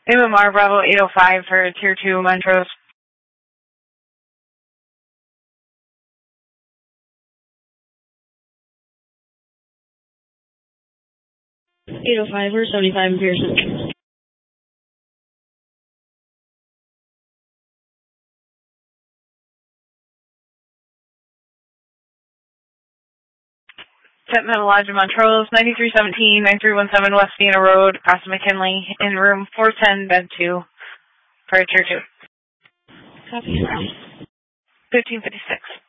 MMR Bravo 805 for Tier 2 Montrose. 805 or 75 in Pearson. Set Metalodge Montrose, 9317, 9317 West Vienna Road, across McKinley, in room 410, bed 2, for Tier 2. Copy. 1556.